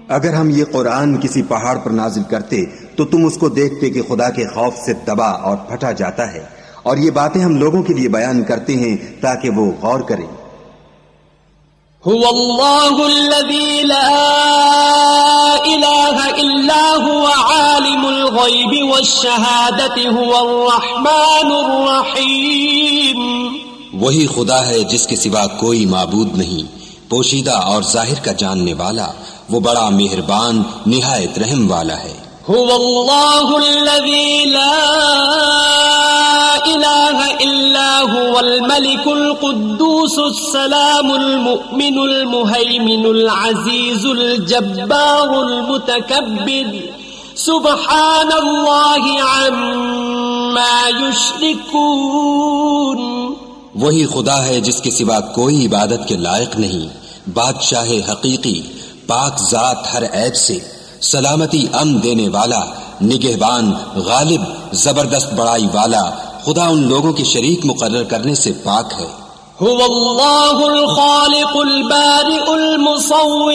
اگر ہم یہ قرآن کسی پہاڑ پر نازل کرتے تو تم اس کو دیکھتے کہ خدا کے خوف سے دبا اور پھٹا جاتا ہے، اور یہ باتیں ہم لوگوں کے لیے بیان کرتے ہیں تاکہ وہ غور کریں۔ هو اللہ الذی لا الہ الا هو عالم الغیب والشہادۃ هو الرحمن الرحیم۔ وہی خدا ہے جس کے سوا کوئی معبود نہیں، پوشیدہ اور ظاہر کا جاننے والا، وہ بڑا مہربان نہایت رحم والا ہے۔ هو اللہ الذی لا الہ الا هو الملک القدوس السلام المؤمن المہیمن العزیز الجبار المتکبر سبحان اللہ عما یشرکون۔ وہی خدا ہے جس کے سوا کوئی عبادت کے لائق نہیں، بادشاہ حقیقی، پاک ذات ہر عیب سے، سلامتی امن دینے والا، نگہبان، غالب، زبردست بڑائی والا، خدا ان لوگوں کے شریک مقرر کرنے سے پاک ہے۔ هو اللہ الخالق البارئ المصور